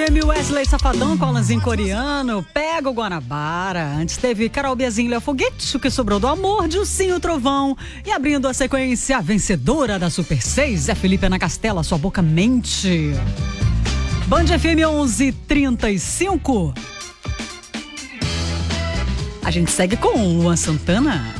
FM, Wesley Safadão com Alanzinho Coreano, Pega o Guanabara. Antes teve Carol Biazinho, Léo Foguete, O Que Sobrou do Amor, Dilcinho Trovão. E abrindo a sequência, a vencedora da Super 6, Zé Felipe Ana Castela, Sua Boca Mente. Band FM 11:35. A gente segue com Luan Santana.